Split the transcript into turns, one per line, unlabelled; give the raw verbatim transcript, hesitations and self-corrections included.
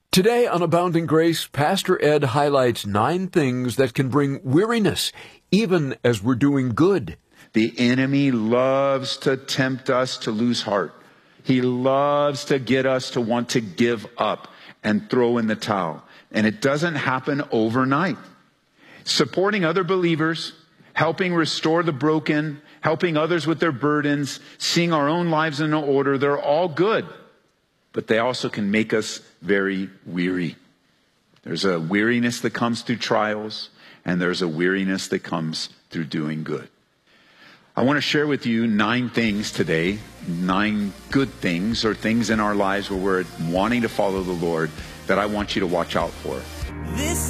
Today on Abounding Grace, Pastor Ed highlights nine things that can bring weariness, even as we're doing good.
The enemy loves to tempt us to lose heart. He loves to get us to want to give up and throw in the towel. And it doesn't happen overnight. Supporting other believers, helping restore the broken, helping others with their burdens, seeing our own lives in order, they're all good. But they also can make us very weary. There's a weariness that comes through trials, and there's a weariness that comes through doing good. I want to share with you nine things today, nine good things or things in our lives where we're wanting to follow the Lord that I want you to watch out for. This